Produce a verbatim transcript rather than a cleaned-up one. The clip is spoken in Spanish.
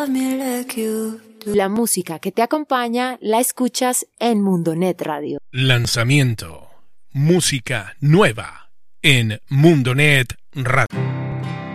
La música que te acompaña la escuchas en Mundonet Radio. Lanzamiento. Música nueva en Mundonet Radio.